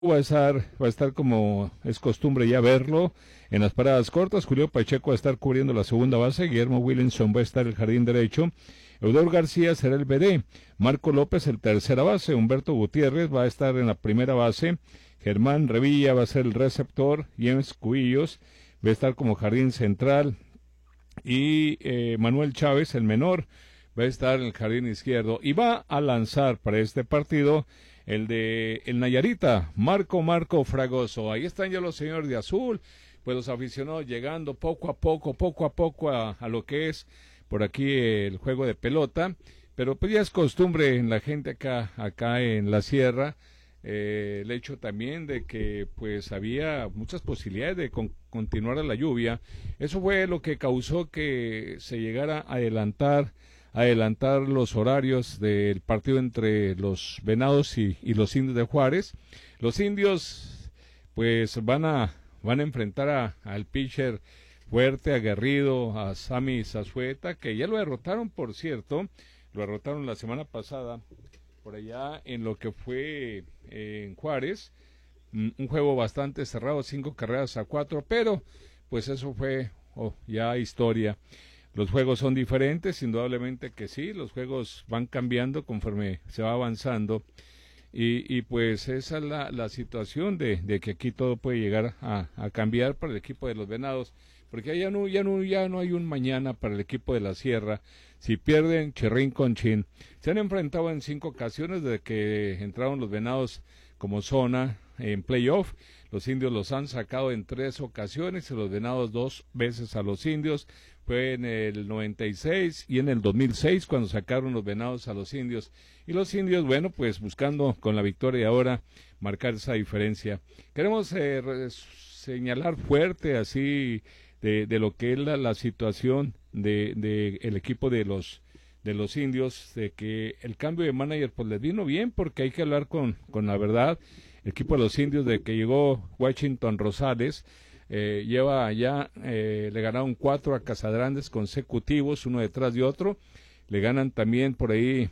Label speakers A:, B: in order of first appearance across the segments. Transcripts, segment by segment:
A: Va a estar como es costumbre ya verlo en las paradas cortas. Julio Pacheco va a estar cubriendo la segunda base. Guillermo Williamson va a estar en el jardín derecho. Eudor García será el BD. Marco López el tercera base. Humberto Gutiérrez va a estar en la primera base. Germán Revilla va a ser el receptor. James Cubillos va a estar como jardín central. Y Manuel Chávez, el menor, va a estar en el jardín izquierdo. Y va a lanzar para este partido el Nayarita, Marco Fragoso. Ahí están ya los señores de azul, pues los aficionados llegando poco a poco a lo que es por aquí el juego de pelota, pero pues ya es costumbre en la gente acá en la sierra, el hecho también de que pues había muchas posibilidades de continuar a la lluvia. Eso fue lo que causó que se llegara a adelantar los horarios del partido entre los Venados y los Indios de Juárez. Los Indios pues van a enfrentar al pitcher fuerte, aguerrido, a Sammy Zazueta, que ya lo derrotaron, por cierto, lo derrotaron la semana pasada por allá en lo que fue en Juárez, un juego bastante cerrado, 5 carreras a 4, pero pues eso fue ya historia. Los juegos son diferentes, indudablemente que sí, los juegos van cambiando conforme se va avanzando y pues esa es la situación de que aquí todo puede llegar a cambiar para el equipo de los Venados, porque ya no hay un mañana para el equipo de la Sierra. Si pierden, cherrín con chin. Se han enfrentado en 5 ocasiones desde que entraron los Venados como zona en playoff. Los Indios los han sacado en 3 ocasiones y los Venados 2 veces a los Indios. Fue en el 96 y en el 2006 cuando sacaron los Venados a los Indios. Y los Indios, bueno, pues buscando con la victoria ahora marcar esa diferencia. Queremos señalar fuerte así de lo que es la situación de el equipo de los Indios, de que el cambio de manager pues les vino bien, porque hay que hablar con la verdad. El equipo de los Indios, de que llegó Washington Rosales, lleva ya, le ganaron 4 a Casagrandes consecutivos, uno detrás de otro. Le ganan también por ahí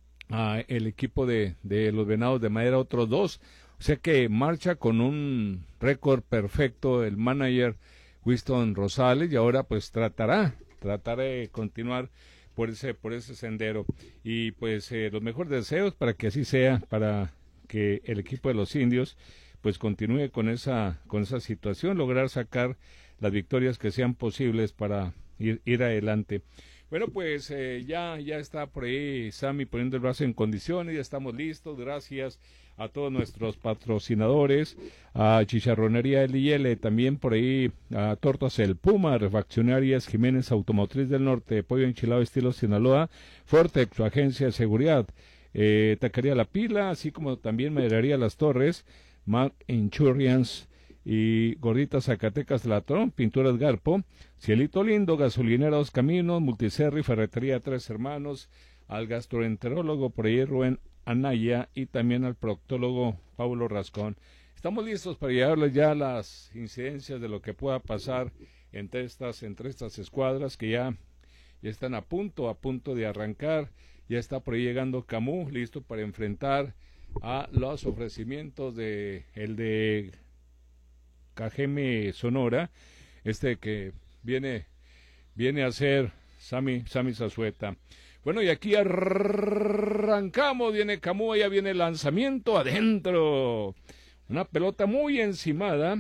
A: a el equipo de los Venados de Madera otros 2. O sea que marcha con un récord perfecto el manager Winston Rosales, y ahora pues tratará de continuar por ese sendero. Y pues los mejores deseos para que así sea, para que el equipo de los Indios pues continúe con esa situación, lograr sacar las victorias que sean posibles para ir adelante. Bueno, pues ya está por ahí Sammy poniendo el brazo en condiciones, ya estamos listos. Gracias a todos nuestros patrocinadores, a Chicharronería L&L, también por ahí a Tortas El Puma, Refaccionarias Jiménez Automotriz del Norte, Pollo Enchilado Estilo Sinaloa, Fortex, su agencia de seguridad, Taquería La Pila, así como también Maderaría Las Torres, Mac Insurance y Gorditas Zacatecas Latón, Pinturas Garpo, Cielito Lindo, Gasolinera Dos Caminos, Multiserri, Ferretería Tres Hermanos, al gastroenterólogo por ahí Rubén Anaya y también al proctólogo Paulo Rascón. Estamos listos para llevarles ya las incidencias de lo que pueda pasar entre estas escuadras que ya están a punto de arrancar. Ya está por ahí llegando Camus, listo para enfrentar a los ofrecimientos de el de Cajeme Sonora, que viene a ser Sammy Zazueta. Bueno, y aquí arrancamos, viene Camus, ya viene el lanzamiento adentro. Una pelota muy encimada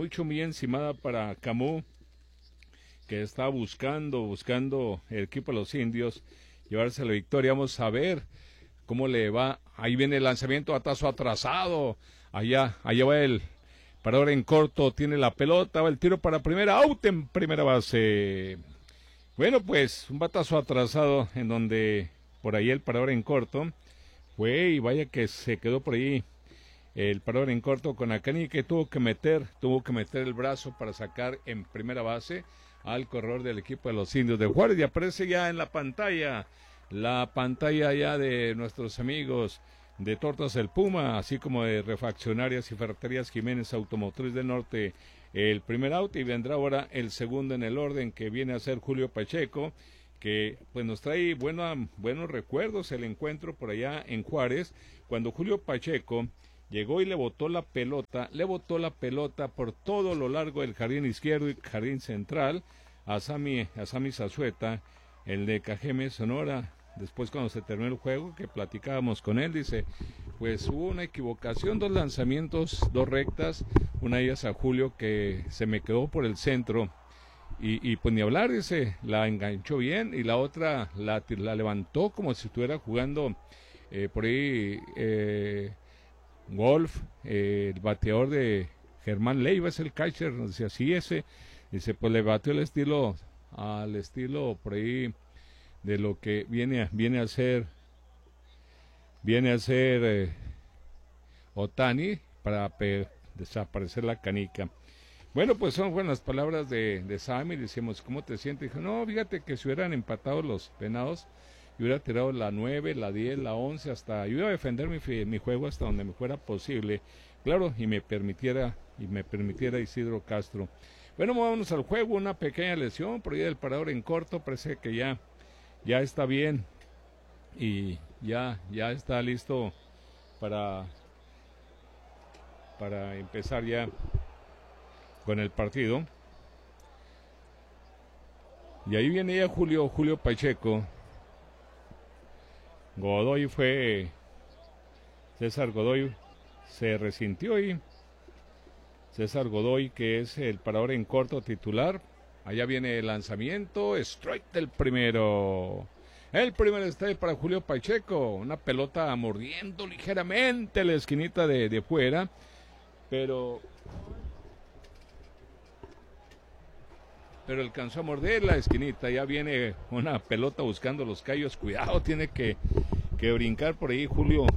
A: para Camus, que está buscando el equipo de los Indios llevarse la victoria. Vamos a ver cómo le va. Ahí viene el lanzamiento a tazo atrasado. Allá va el parador en corto, tiene la pelota, va el tiro para primera, out en primera base. Bueno, pues un batazo atrasado en donde por ahí el parador en corto fue, y vaya que se quedó por ahí el parador en corto con Acani, que tuvo que meter el brazo para sacar en primera base al corredor del equipo de los Indios de Juárez. Y aparece ya en la pantalla ya de nuestros amigos de Tortas El Puma, así como de Refaccionarias y Ferreterías Jiménez Automotriz del Norte, el primer out, y vendrá ahora el segundo en el orden, que viene a ser Julio Pacheco, que pues nos trae buenos recuerdos el encuentro por allá en Juárez, cuando Julio Pacheco llegó y le botó la pelota por todo lo largo del jardín izquierdo y jardín central a Sammy Zazueta, el de Cajeme, Sonora. Después, cuando se terminó el juego, que platicábamos con él, dice, pues hubo una equivocación, 2 lanzamientos, 2 rectas, una de ellas a Julio que se me quedó por el centro, y pues ni hablar, dice, la enganchó bien, y la otra la levantó como si estuviera jugando por ahí golf, el bateador de Germán Leiva es el catcher, dice, así dice, pues le bateó al estilo por ahí de lo que viene a ser Otani para desaparecer la canica. Bueno, pues son buenas palabras de Sammy. Decíamos, ¿cómo te sientes? Dijo, no, fíjate que si hubieran empatado los Venados, yo hubiera tirado la 9, la 10, la 11, hasta, yo iba a defender mi juego hasta donde me fuera posible, claro, y me permitiera Isidro Castro. Bueno, vámonos al juego, una pequeña lesión por ahí del parador en corto, parece que ya está bien y ya está listo para empezar ya con el partido. Y ahí viene ya Julio Pacheco. César Godoy se resintió y César Godoy, que es el parador en corto titular. Allá viene el lanzamiento, strike del primero. El primer strike para Julio Pacheco. Una pelota mordiendo ligeramente la esquinita de fuera. Pero alcanzó a morder la esquinita. Ya viene una pelota buscando los callos. Cuidado, tiene que brincar por ahí Julio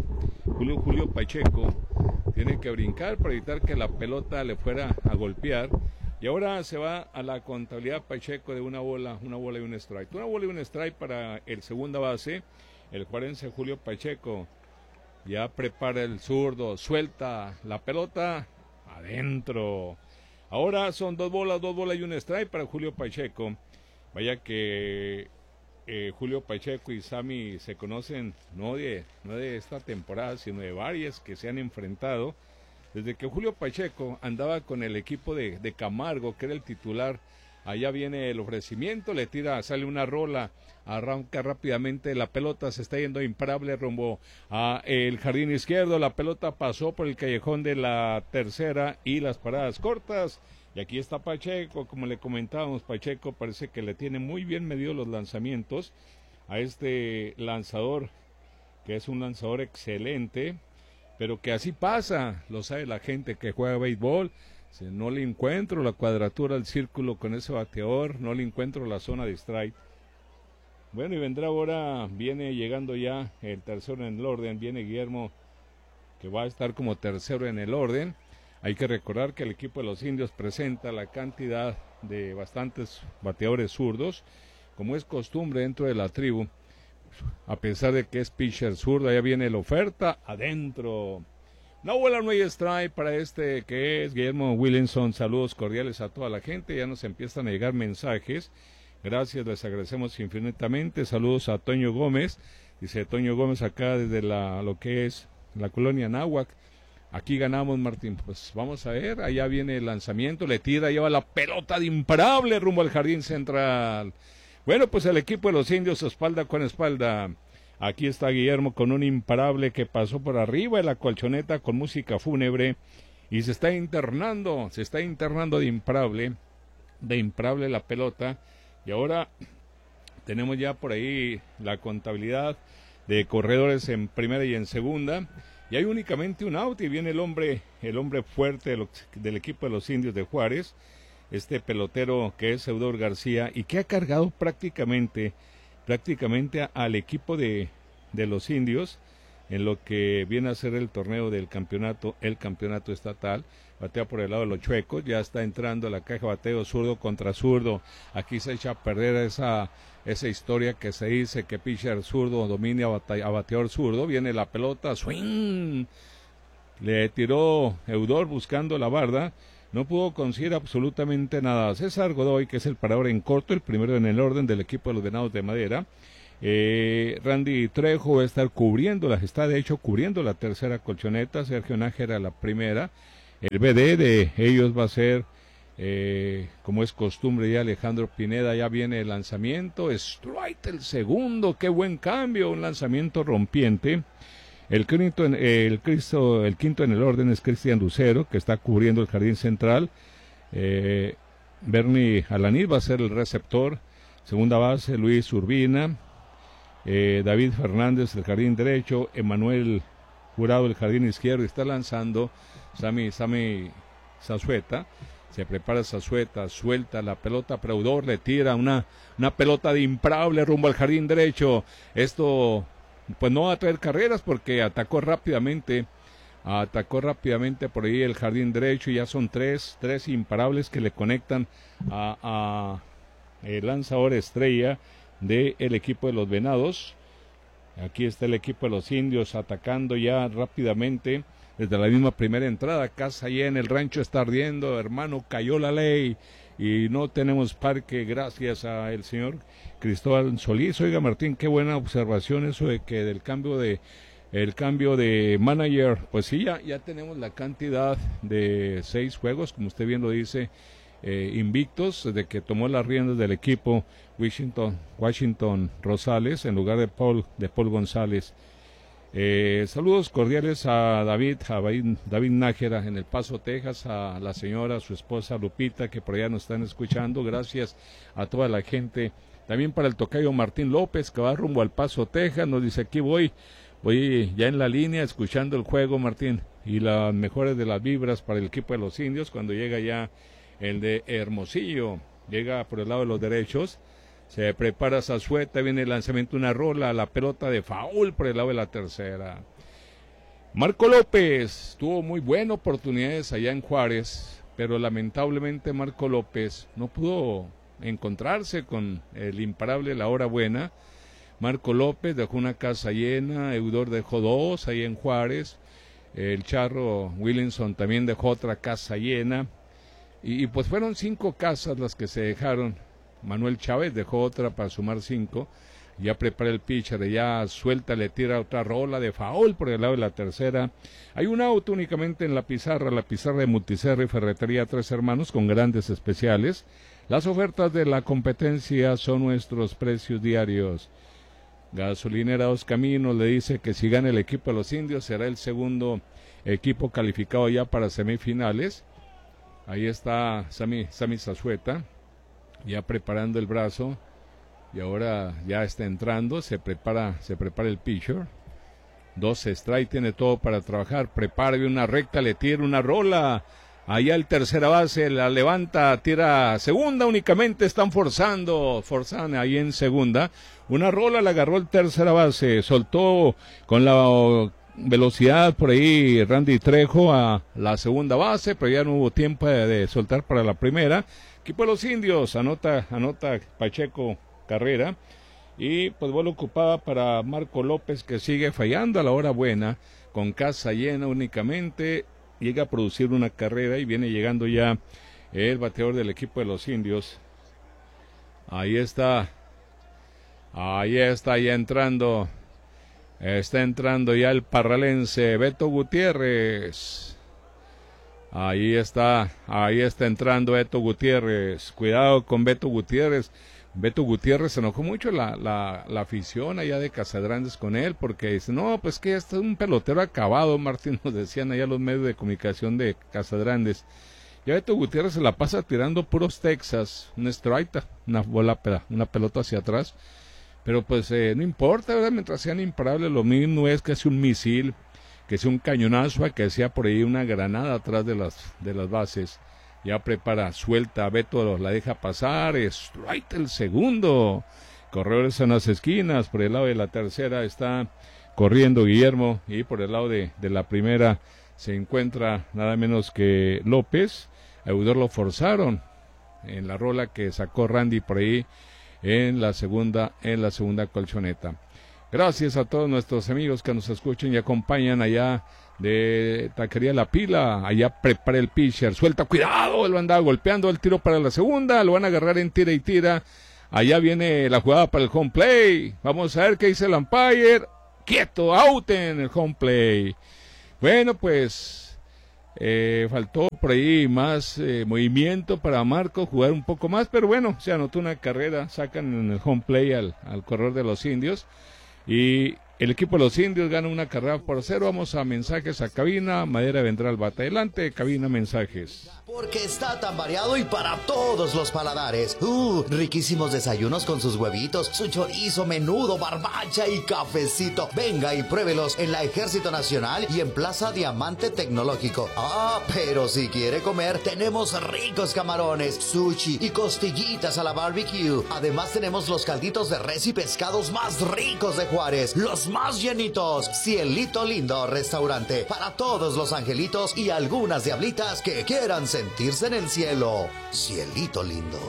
A: Pacheco. Tiene que brincar para evitar que la pelota le fuera a golpear. Y ahora se va a la contabilidad Pacheco de una bola y un strike. Una bola y un strike para el segunda base, el juarense Julio Pacheco. Ya prepara el zurdo, suelta la pelota adentro. Ahora son 2 bolas y un strike para Julio Pacheco. Vaya que Julio Pacheco y Sammy se conocen no de esta temporada, sino de varias que se han enfrentado. Desde que Julio Pacheco andaba con el equipo de Camargo, que era el titular, allá viene el ofrecimiento, le tira, sale una rola, arranca rápidamente, la pelota se está yendo imparable rumbo a el jardín izquierdo, la pelota pasó por el callejón de la tercera y las paradas cortas, y aquí está Pacheco, como le comentábamos, Pacheco parece que le tiene muy bien medido los lanzamientos a este lanzador, que es un lanzador excelente, pero que así pasa, lo sabe la gente que juega béisbol. Si no le encuentro la cuadratura al círculo con ese bateador, no le encuentro la zona de strike. Bueno, y vendrá ahora, viene llegando ya el tercero en el orden, viene Guillermo, que va a estar como tercero en el orden. Hay que recordar que el equipo de los Indios presenta la cantidad de bastantes bateadores zurdos, como es costumbre dentro de la tribu. A pesar de que es pitcher zurdo, ya viene la oferta, adentro. No bola, no hay strike para este que es Guillermo Williamson. Saludos cordiales a toda la gente, ya nos empiezan a llegar mensajes. Gracias, les agradecemos infinitamente. Saludos a Toño Gómez, dice Toño Gómez acá desde lo que es la colonia Náhuac. Aquí ganamos, Martín. Pues vamos a ver, allá viene el lanzamiento, le tira, lleva la pelota de imparable rumbo al jardín central. Bueno, pues el equipo de los Indios espalda con espalda. Aquí está Guillermo con un imparable que pasó por arriba de la colchoneta con música fúnebre y se está internando de imparable la pelota. Y ahora tenemos ya por ahí la contabilidad de corredores en primera y en segunda. Y hay únicamente un out y viene el hombre fuerte del equipo de los Indios de Juárez. Este pelotero que es Eudor García y que ha cargado prácticamente al equipo de los Indios en lo que viene a ser el torneo del campeonato estatal. Batea por el lado de los chuecos, ya está entrando a la caja bateo zurdo contra zurdo. Aquí se echa a perder esa historia que se dice que pitcher zurdo domina a bateador zurdo. Viene la pelota, swing, le tiró Eudor buscando la barda. No pudo conseguir absolutamente nada. César Godoy, que es el parador en corto, el primero en el orden del equipo de los Venados de Madera. Randy Trejo va a estar está de hecho cubriendo la tercera colchoneta, Sergio Nájera la primera, el BD de ellos va a ser, como es costumbre ya, Alejandro Pineda, ya viene el lanzamiento, strike el segundo, qué buen cambio, un lanzamiento rompiente. El quinto en el orden es Cristian Lucero, que está cubriendo el jardín central. Bernie Alanís va a ser el receptor. Segunda base, Luis Urbina. David Fernández, el jardín derecho. Emanuel Jurado, el jardín izquierdo. Está lanzando Sammy Zazueta. Se prepara Zazueta, suelta la pelota, Preudor le tira una pelota de imparable rumbo al jardín derecho. Esto pues no va a traer carreras porque atacó rápidamente por ahí el jardín derecho, y ya son tres imparables que le conectan a el lanzador estrella del equipo de los Venados. Aquí está el equipo de los Indios atacando ya rápidamente desde la misma primera entrada. Casa llena, el rancho está ardiendo, hermano, cayó la ley y no tenemos parque gracias a el señor Cristóbal Solís. Oiga, Martín, qué buena observación eso de que el cambio de manager, pues sí, ya tenemos la cantidad de 6 juegos, como usted bien lo dice, invictos, desde que tomó las riendas del equipo Washington Rosales en lugar de Paul González. Saludos cordiales a David Nájera en El Paso, Texas, a la señora, a su esposa Lupita, que por allá nos están escuchando. Gracias a toda la gente. También para el tocayo Martín López, que va rumbo al Paso, Texas, nos dice: aquí voy ya en la línea escuchando el juego, Martín, y las mejores de las vibras para el equipo de los Indios cuando llega ya el de Hermosillo. Llega por el lado de los derechos. Se prepara Zazueta, viene el lanzamiento, una rola, la pelota de foul por el lado de la tercera. Marco López tuvo muy buenas oportunidades allá en Juárez, pero lamentablemente Marco López no pudo encontrarse con el imparable La Hora Buena. Marco López dejó una casa llena, Eudor dejó 2 ahí en Juárez, el Charro Williamson también dejó otra casa llena, y pues fueron 5 casas las que se dejaron. Manuel Chávez dejó otra para sumar 5. Ya prepara el pitcher, ya suelta, le tira otra rola de foul por el lado de la tercera. Hay un auto únicamente en la pizarra de Multiserra y Ferretería Tres Hermanos con grandes especiales. Las ofertas de la competencia son nuestros precios diarios. Gasolinera Dos Caminos le dice que si gana el equipo de los Indios será el segundo equipo calificado ya para semifinales. Ahí está Sammy Zazueta, ya preparando el brazo, y ahora ya está entrando, se prepara el pitcher. 2 strike, tiene todo para trabajar, prepara una recta, le tira una rola, allá el tercera base, la levanta, tira segunda, únicamente están forzando ahí en segunda, una rola la agarró el tercera base, soltó con la velocidad por ahí Randy Trejo a la segunda base, pero ya no hubo tiempo de soltar para la primera. Equipo de los Indios, anota Pacheco carrera, y pues bola ocupada para Marco López, que sigue fallando a La Hora Buena, con casa llena únicamente, llega a producir una carrera y viene llegando ya el bateador del equipo de los Indios. Ahí está ya entrando, está entrando ya el parralense Beto Gutiérrez. Ahí está entrando Beto Gutiérrez. Cuidado con Beto Gutiérrez. Beto Gutiérrez se enojó mucho la afición allá de Casadrandes con él, porque dice, no, pues que este es un pelotero acabado, Martín, nos decían allá los medios de comunicación de Casadrandes. Ya Beto Gutiérrez se la pasa tirando puros Texas, un strike, una pelota hacia atrás, pero pues no importa, ¿verdad? Mientras sean imparables, lo mismo es que sea un misil, que sea un cañonazo, que sea por ahí una granada atrás de las bases. Ya prepara, suelta, Beto la deja pasar, strike el segundo. Corredores en las esquinas, por el lado de la tercera está corriendo Guillermo, y por el lado de la primera se encuentra nada menos que López. A Eudor lo forzaron en la rola que sacó Randy por ahí en la segunda colchoneta. Gracias a todos nuestros amigos que nos escuchan y acompañan allá de Taquería La Pila. Allá prepara el pitcher, suelta, cuidado, lo anda golpeando, el tiro para la segunda, lo van a agarrar en tira y tira. Allá viene la jugada para el home play. Vamos a ver qué dice el umpire. Quieto, out en el home play. Bueno, pues faltó por ahí más movimiento para Marco, jugar un poco más, pero bueno, se anotó una carrera, sacan en el home play al corredor de los Indios y el equipo de los Indios gana una carrera por 0. Vamos a mensajes a cabina. Madera vendrá al bate. Adelante, cabina, mensajes.
B: Porque está tan variado y para todos los paladares. Riquísimos desayunos con sus huevitos, su chorizo, menudo, barbacha y cafecito. Venga y pruébelos en la Ejército Nacional y en Plaza Diamante Tecnológico. Pero si quiere comer, tenemos ricos camarones, sushi y costillitas a la barbecue. Además tenemos los calditos de res y pescados más ricos de Juárez, los más llenitos. Cielito Lindo Restaurante, para todos los angelitos y algunas diablitas que quieran sentirse en el cielo. Cielito Lindo.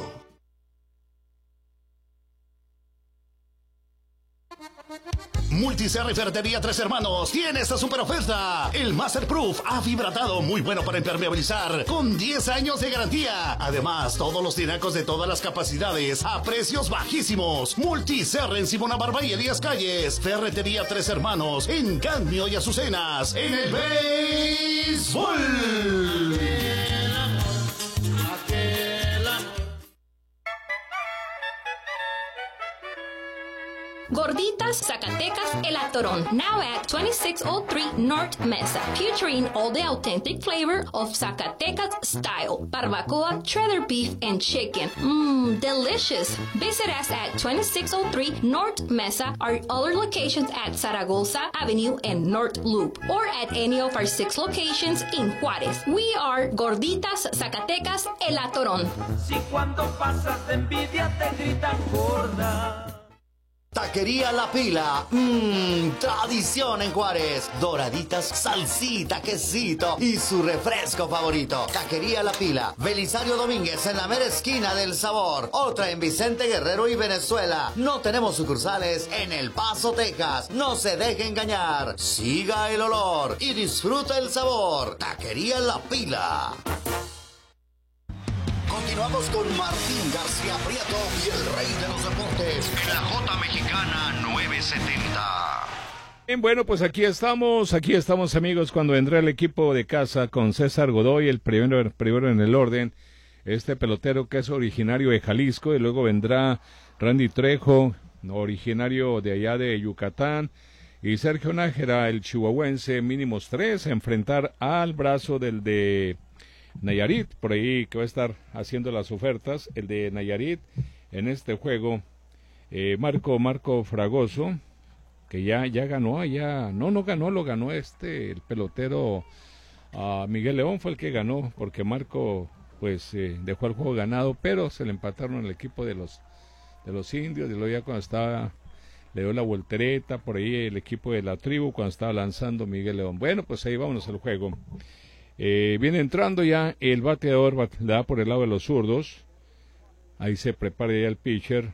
C: Multiserra y Ferretería Tres Hermanos tiene esta super oferta. El Masterproof afibratado, muy bueno para impermeabilizar, con 10 años de garantía. Además, todos los tinacos de todas las capacidades a precios bajísimos. Multiserra en Simona Barba y Elías Calles. Ferretería Tres Hermanos en Cadmio y Azucenas. En el béisbol.
D: Gorditas Zacatecas El Atorón, now at 2603 North Mesa, featuring all the authentic flavor of Zacatecas style, barbacoa, cheddar beef, and chicken. Delicious. Visit us at 2603 North Mesa, our other locations at Zaragoza Avenue and North Loop, or at any of our 6 locations in Juárez. We are Gorditas Zacatecas El Atorón.
E: Si cuando pasas de envidia te gritan gorda.
B: Taquería La Pila, tradición en Juárez. Doraditas, salsita, quesito y su refresco favorito. Taquería La Pila, Belisario Domínguez en la mera esquina del sabor. Otra en Vicente Guerrero y Venezuela. No tenemos sucursales en El Paso, Texas. No se deje engañar. Siga el olor y disfruta el sabor. Taquería La Pila. Continuamos con Martín García Prieto y el rey de los deportes en la J Mexicana 970.
A: Bien, bueno, pues aquí estamos amigos, cuando vendrá el equipo de casa con César Godoy, el primero en el orden, este pelotero que es originario de Jalisco, y luego vendrá Randy Trejo, originario de allá de Yucatán, y Sergio Nájera, el chihuahuense, mínimos 3, a enfrentar al brazo del de Nayarit, por ahí que va a estar haciendo las ofertas, el de Nayarit en este juego. Marco Fragoso, que ya ganó, no ganó, lo ganó el pelotero Miguel León fue el que ganó, porque Marco pues dejó el juego ganado, pero se le empataron el equipo de los indios, y luego ya cuando le dio la voltereta por ahí el equipo de la tribu cuando estaba lanzando Miguel León. Bueno, pues ahí vámonos al juego. Viene entrando ya el bateador, le da por el lado de los zurdos. Ahí se prepara ya el pitcher.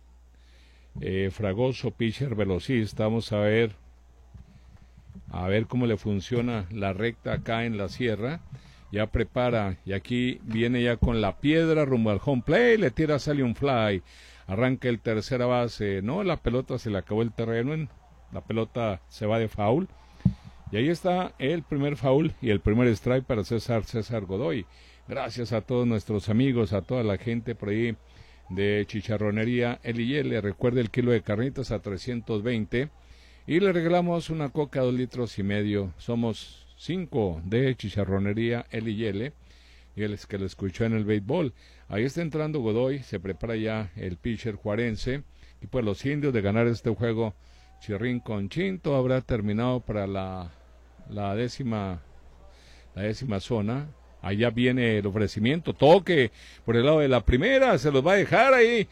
A: Fragoso, pitcher velocista. Vamos a ver cómo le funciona la recta acá en la sierra. Ya prepara, y aquí viene ya con la piedra rumbo al home play. Le tira, sale un fly. Arranca el tercera base. No, la pelota se le acabó el terreno. La pelota se va de foul. Y ahí está el primer foul y el primer strike para César Godoy. Gracias a todos nuestros amigos, a toda la gente por ahí de Chicharronería LL. Recuerde el kilo de carnitas a 320 y le regalamos una coca 2,5 litros. Somos 5 de Chicharronería LL y el que lo escuchó en el béisbol. Ahí está entrando Godoy, se prepara ya el pitcher juarense y pues los indios de ganar este juego chirrín con chinto habrá terminado para la décima zona. Allá viene el ofrecimiento, toque por el lado de la primera, se los va a dejar ahí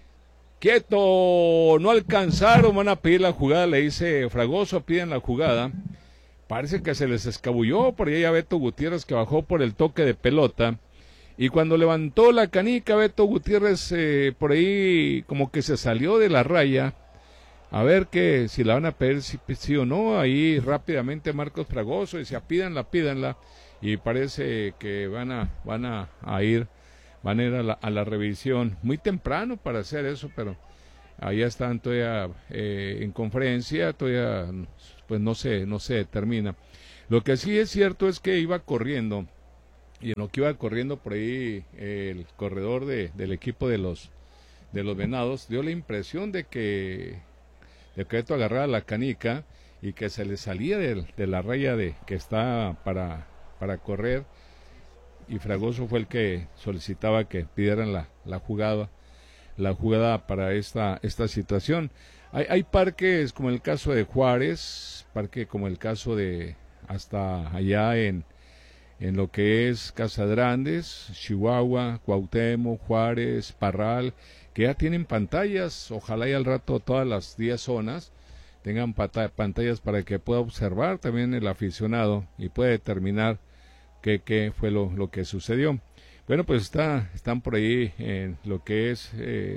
A: quieto, no alcanzaron, van a pedir la jugada, le dice Fragoso, piden la jugada, parece que se les escabulló, por ahí a Beto Gutiérrez que bajó por el toque de pelota, y cuando levantó la canica Beto Gutiérrez por ahí como que se salió de la raya. A ver que si la van a pedir sí o no. Ahí rápidamente Marcos Fragoso dice, pídanla, y parece que van a ir van a ir a la revisión. Muy temprano para hacer eso, pero allá están todavía en conferencia, todavía pues no se determina. Lo que sí es cierto es que iba corriendo, y en lo que iba corriendo por ahí el corredor del equipo de los Venados, dio la impresión de que esto agarraba la canica y que se le salía de la raya que está para correr, y Fragoso fue el que solicitaba que pidieran la jugada para esta situación. Hay parques como el caso de Juárez, parque como el caso de hasta allá en lo que es Casadrandes, Chihuahua, Cuauhtémoc, Juárez, Parral, que ya tienen pantallas. Ojalá y al rato todas las 10 zonas tengan pantallas para que pueda observar también el aficionado y pueda determinar qué fue lo que sucedió. Bueno, pues están por ahí en lo que es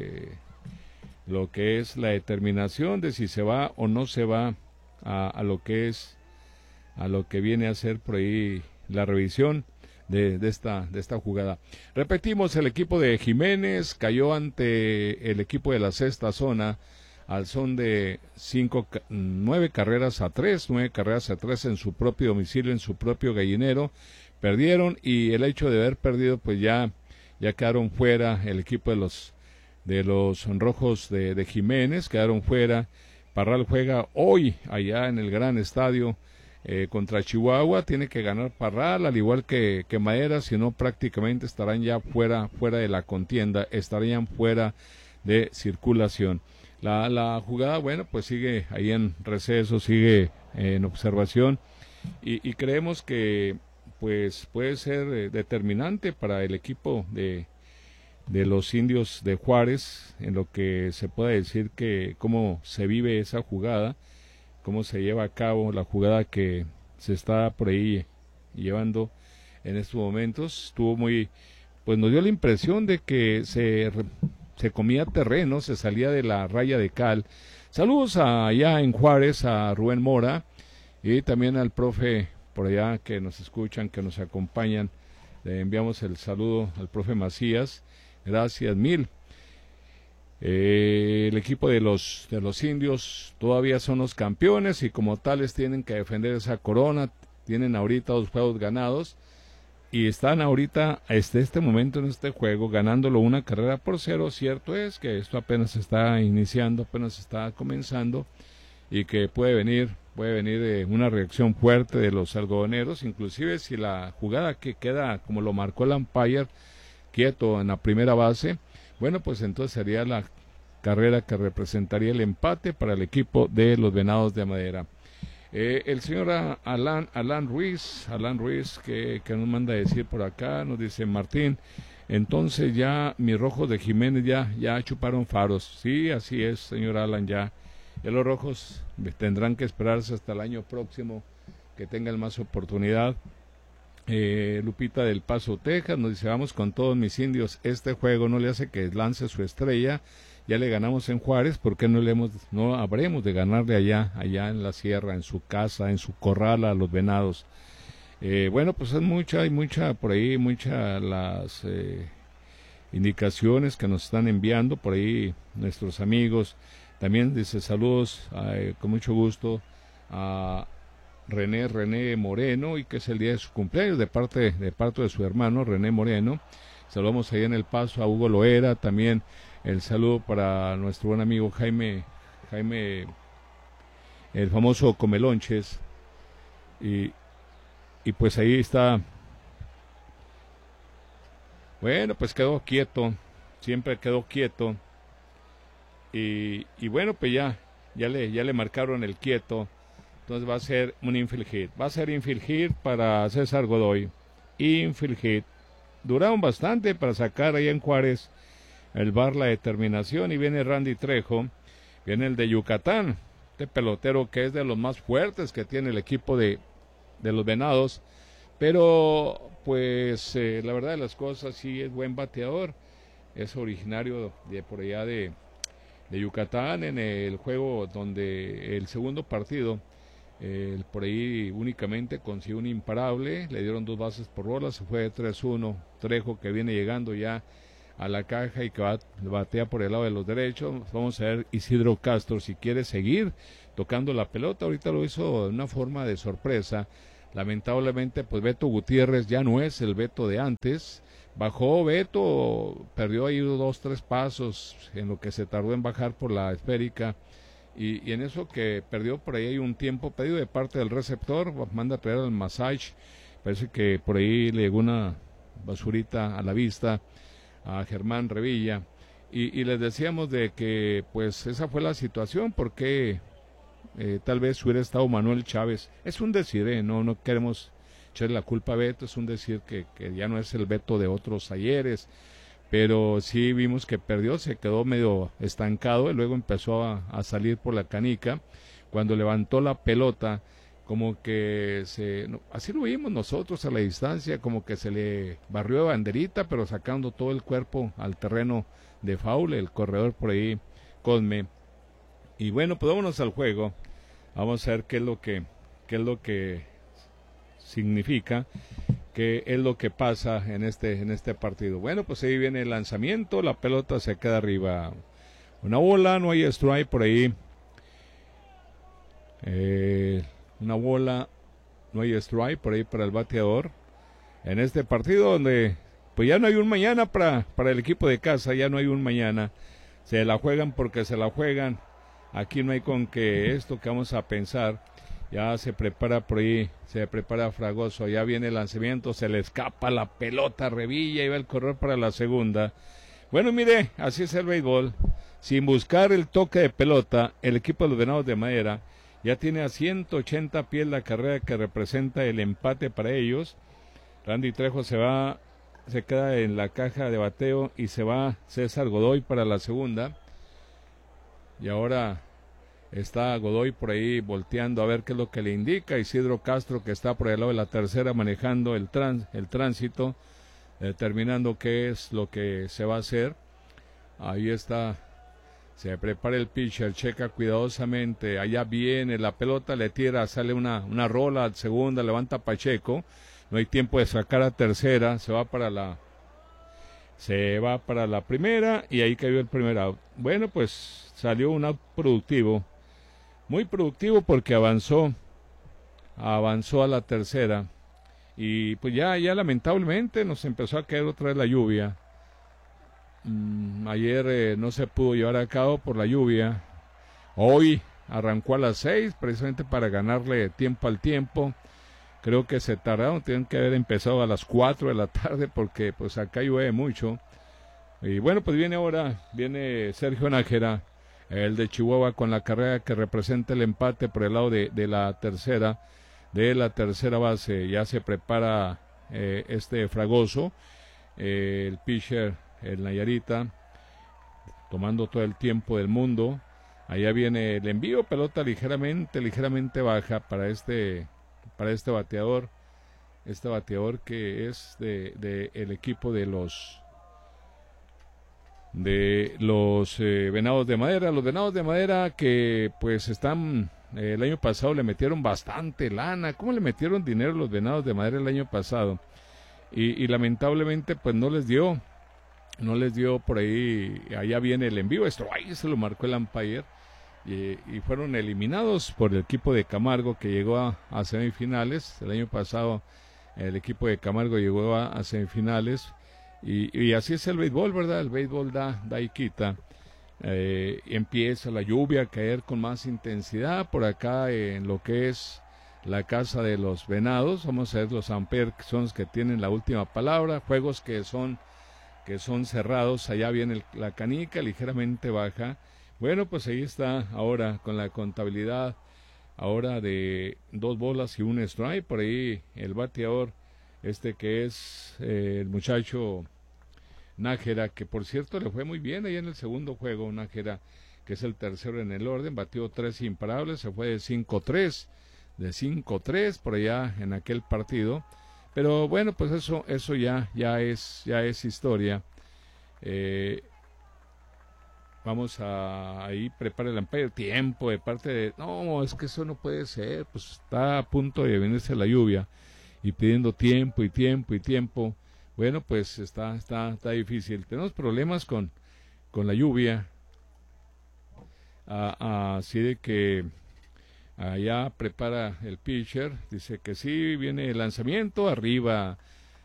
A: la determinación de si se va o no se va a lo que viene a ser por ahí la revisión de esta jugada. Repetimos, el equipo de Jiménez cayó ante el equipo de la sexta zona al son de 9 carreras a 3 en su propio domicilio, en su propio gallinero. Perdieron, y el hecho de haber perdido, pues ya quedaron fuera el equipo de los rojos de Jiménez, quedaron fuera. Parral juega hoy allá en el gran estadio contra Chihuahua. Tiene que ganar Parral, al igual que Madera, si no prácticamente estarán ya fuera de la contienda, estarían fuera de circulación. La jugada, bueno, pues sigue ahí en receso, sigue en observación, y creemos que pues puede ser determinante para el equipo de los Indios de Juárez, en lo que se pueda decir que cómo se vive esa jugada, cómo se lleva a cabo la jugada que se está por ahí llevando en estos momentos. Estuvo pues nos dio la impresión de que se comía terreno, se salía de la raya de cal. Saludos allá en Juárez a Rubén Mora, y también al profe por allá que nos escuchan, que nos acompañan. Le enviamos el saludo al profe Macías, gracias mil. El equipo de los Indios todavía son los campeones, y como tales tienen que defender esa corona. Tienen ahorita 2 juegos ganados, y están ahorita este momento en este juego ganándolo 1-0. Cierto es que esto apenas está iniciando, apenas está comenzando, y que puede venir una reacción fuerte de los algodoneros, inclusive si la jugada que queda como lo marcó el umpire, quieto en la primera base. Bueno, pues entonces sería la carrera que representaría el empate para el equipo de los Venados de Madera. El señor Alan Ruiz que nos manda a decir por acá, nos dice: Martín, entonces ya mis rojos de Jiménez ya chuparon faros. Sí, así es, señor Alan, ya los rojos tendrán que esperarse hasta el año próximo que tengan más oportunidad. Lupita del Paso, Texas, nos dice: vamos con todos mis Indios, este juego no le hace que lance su estrella, ya le ganamos en Juárez, ¿por qué no habremos de ganarle allá en la sierra, en su casa, en su corral a los Venados? Bueno, pues hay mucha por ahí, las indicaciones que nos están enviando por ahí nuestros amigos. También dice: saludos con mucho gusto a René Moreno, y que es el día de su cumpleaños, de parte de su hermano René Moreno. Saludamos ahí en El Paso a Hugo Loera. También el saludo para nuestro buen amigo Jaime, el famoso Comelonches, y pues ahí está. Bueno, pues quedó quieto, siempre quedó quieto, y bueno, pues ya le marcaron el quieto. Entonces va a ser un infield hit para César Godoy, infield hit. Duraron bastante para sacar ahí en Juárez el bar la determinación, y viene Randy Trejo, viene el de Yucatán, este pelotero que es de los más fuertes que tiene el equipo de los Venados, pero pues la verdad de las cosas, sí es buen bateador, es originario de por allá de Yucatán. En el juego donde el segundo partido Por ahí únicamente consiguió un imparable, le dieron 2 bases por bola, se fue de 3-1. Trejo, que viene llegando ya a la caja y que batea por el lado de los derechos. Vamos a ver Isidro Castro si quiere seguir tocando la pelota. Ahorita lo hizo de una forma de sorpresa. Lamentablemente, pues Beto Gutiérrez ya no es el Beto de antes. Bajó Beto, perdió ahí 2-3 pasos en lo que se tardó en bajar por la esférica. Y en eso que perdió por ahí hay un tiempo pedido de parte del receptor, manda a traer al massage, parece que por ahí le llegó una basurita a la vista a Germán Revilla, y les decíamos de que pues esa fue la situación, porque tal vez hubiera estado Manuel Chávez, es un decir, no queremos echarle la culpa a Beto, es un decir que ya no es el Beto de otros ayeres, pero sí vimos que perdió, se quedó medio estancado y luego empezó a salir por la canica. Cuando levantó la pelota, como que así lo vimos nosotros a la distancia, como que se le barrió de banderita, pero sacando todo el cuerpo al terreno de foul, el corredor por ahí, Cosme. Y bueno, pues vámonos al juego, vamos a ver qué es lo que significa, qué es lo que pasa en este partido. Bueno, pues ahí viene el lanzamiento, la pelota se queda arriba, una bola, no hay strike por ahí, una bola, no hay strike por ahí para el bateador, en este partido donde pues ya no hay un mañana para el equipo de casa, ya no hay un mañana, se la juegan porque se la juegan, aquí no hay con que esto que vamos a pensar. Ya se prepara por ahí, se prepara Fragoso, ya viene el lanzamiento, se le escapa la pelota, Revilla, y va el correr para la segunda. Bueno, mire, así es el béisbol, sin buscar el toque de pelota, el equipo de los Venados de Madera ya tiene a 180 pies la carrera que representa el empate para ellos. Randy Trejo se queda en la caja de bateo y se va César Godoy para la segunda. Y ahora está Godoy por ahí volteando a ver qué es lo que le indica. Isidro Castro, que está por el lado de la tercera manejando el tránsito, determinando qué es lo que se va a hacer. Ahí está, se prepara el pitcher, checa cuidadosamente, allá viene la pelota, le tira, sale una rola a segunda, levanta Pacheco, no hay tiempo de sacar a tercera, se va para la primera y ahí cayó el primer out. Bueno, pues salió un out productivo, muy productivo, porque avanzó a la tercera y pues ya lamentablemente nos empezó a caer otra vez la lluvia. Ayer no se pudo llevar a cabo por la lluvia, hoy arrancó a las 6 precisamente para ganarle tiempo al tiempo. Creo que se tardaron, tienen que haber empezado a las 4 de la tarde porque pues acá llueve mucho. Y bueno, pues viene Sergio Nájera, el de Chihuahua, con la carrera que representa el empate por el lado de la tercera base. Ya se prepara Fragoso, el pitcher, el Nayarita, tomando todo el tiempo del mundo. Allá viene el envío, pelota ligeramente baja para este bateador, que es de el equipo de los Venados de Madera. Los Venados de Madera que pues están, el año pasado le metieron bastante lana. ¿Cómo le metieron dinero los Venados de Madera el año pasado? Y lamentablemente pues no les dio por ahí. Allá viene el envío, esto ahí se lo marcó el umpire. Y fueron eliminados por el equipo de Camargo, que llegó a semifinales. El año pasado el equipo de Camargo llegó a semifinales, y así es el béisbol, ¿verdad? El béisbol da y quita. Empieza la lluvia a caer con más intensidad por acá en lo que es la casa de los Venados. Vamos a ver los Amper, que son los que tienen la última palabra. Juegos que son cerrados. Allá viene la canica ligeramente baja. Bueno, pues ahí está ahora con la contabilidad ahora de 2 bolas y 1 strike. Por ahí el bateador que es el muchacho Nájera, que por cierto le fue muy bien ahí en el segundo juego. Nájera, que es el tercero en el orden, batió 3 imparables, se fue de 5-3 por allá en aquel partido. Pero bueno, pues eso ya es historia. vamos a ahí prepara el umpire tiempo de parte de, no, es que eso no puede ser, pues está a punto de venirse la lluvia y pidiendo tiempo y tiempo y tiempo. Bueno, pues está difícil. Tenemos problemas con la lluvia, así de que allá prepara el pitcher, dice que sí, viene el lanzamiento, arriba.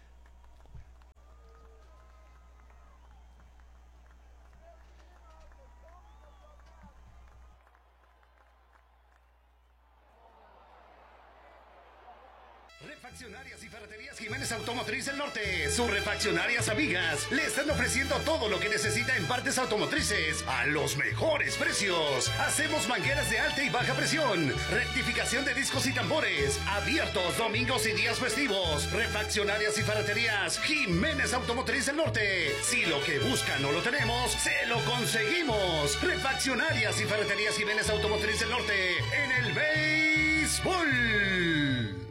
C: Refaccionarias y ferreterías Jiménez Automotriz del Norte. Sus refaccionarias amigas le están ofreciendo todo lo que necesita en partes automotrices a los mejores precios. Hacemos mangueras de alta y baja presión, rectificación de discos y tambores, abiertos domingos y días festivos. Refaccionarias y ferreterías Jiménez Automotriz del Norte. Si lo que buscan no lo tenemos, se lo conseguimos. Refaccionarias y ferreterías Jiménez Automotriz del Norte en el béisbol.